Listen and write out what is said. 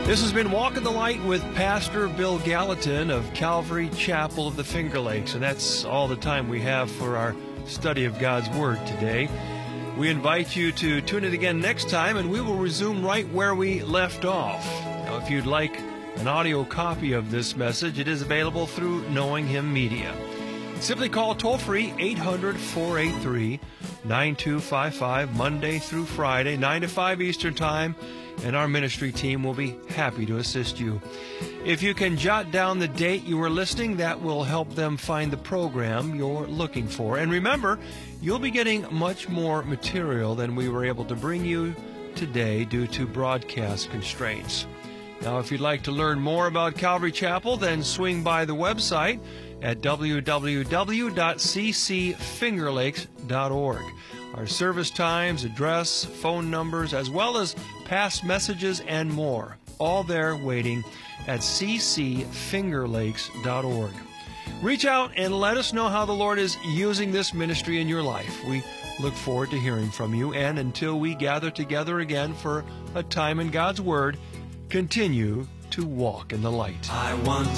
This has been Walk in the Light with Pastor Bill Gallatin of Calvary Chapel of the Finger Lakes, and that's all the time we have for our study of God's Word today. We invite you to tune in again next time, and we will resume right where we left off. Now, if you'd like an audio copy of this message, it is available through Knowing Him Media. Simply call toll-free 800-483-9255, Monday through Friday, 9 to 5 Eastern Time, and our ministry team will be happy to assist you. If you can jot down the date you are listening, that will help them find the program you're looking for. And remember, you'll be getting much more material than we were able to bring you today due to broadcast constraints. Now, if you'd like to learn more about Calvary Chapel, then swing by the website at www.ccfingerlakes.org. Our service times, address, phone numbers, as well as past messages and more, all there waiting at ccfingerlakes.org. Reach out and let us know how the Lord is using this ministry in your life. We look forward to hearing from you, and until we gather together again for a time in God's Word, continue to walk in the light. I want